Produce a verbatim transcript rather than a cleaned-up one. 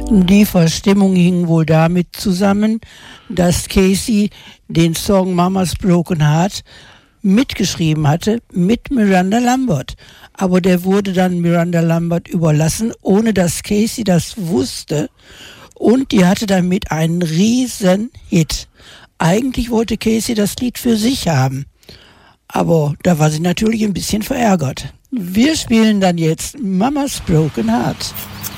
Die Verstimmung hing wohl damit zusammen, dass Casey den Song Mama's Broken Heart mitgeschrieben hatte mit Miranda Lambert. Aber der wurde dann Miranda Lambert überlassen, ohne dass Casey das wusste. Und die hatte damit einen riesen Hit. Eigentlich wollte Casey das Lied für sich haben. Aber da war sie natürlich ein bisschen verärgert. Wir spielen dann jetzt Mama's Broken Heart.